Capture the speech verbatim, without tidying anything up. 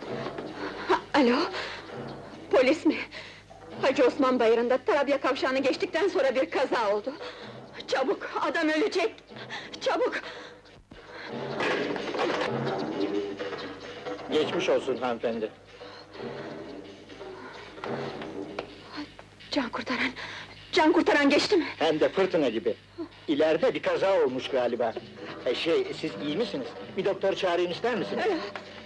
Alo, polis mi? Hacı Osman Bayırı'nda Tarabya kavşağını geçtikten sonra bir kaza oldu. Çabuk, adam ölecek! Çabuk! Geçmiş olsun hanımefendi. Can kurtaran, can kurtaran geçti mi? Hem de fırtına gibi. İleride bir kaza olmuş galiba. E şey, siz iyi misiniz? Bir doktor çağırayım ister misiniz? Ee,